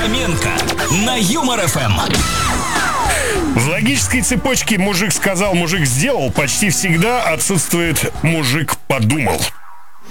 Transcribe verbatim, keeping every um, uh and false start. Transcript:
Фоменко на Юмор эф эм. В логической цепочке «мужик сказал, мужик сделал» почти всегда отсутствует «мужик подумал».